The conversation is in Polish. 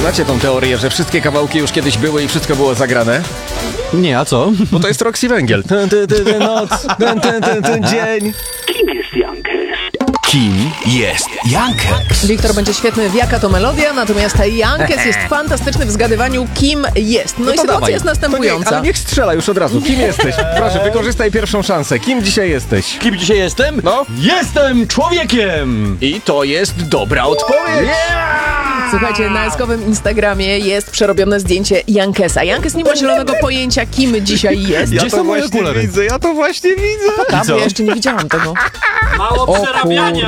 Znacie tą teorię, że wszystkie kawałki już kiedyś były i wszystko było zagrane? Nie, a co? Bo to jest Roxy Węgiel. Noc, dzień. Kim jest Jankes? Kim jest Jankes? Wiktor będzie świetny w jaka to melodia, natomiast Jankes jest fantastyczny w zgadywaniu, kim jest. No i to sytuacja dawaj. jest To następująca. ale niech strzela już od razu. Kim jesteś? Proszę, wykorzystaj pierwszą szansę. Kim dzisiaj jesteś? Kim dzisiaj jestem? No. Jestem człowiekiem! I to jest dobra odpowiedź. Słuchajcie, na eskowym Instagramie jest przerobione zdjęcie Jankesa. Jankes nie ma zielonego pojęcia, kim dzisiaj jest. Gdzie są moje okulary? Ja to właśnie widzę. Ja jeszcze nie widziałam tego. Mało przerabiania!